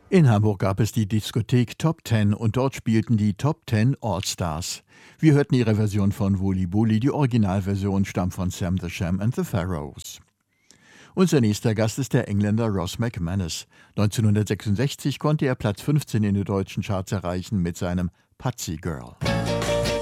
In Hamburg gab es die Diskothek Top Ten und dort spielten die Top Ten All-Stars. Wir hörten ihre Version von Wooly Bully, die Originalversion stammt von Sam the Sham and the Pharaohs. Unser nächster Gast ist der Engländer Ross McManus. 1966 konnte er Platz 15 in den deutschen Charts erreichen mit seinem Patsy Girl.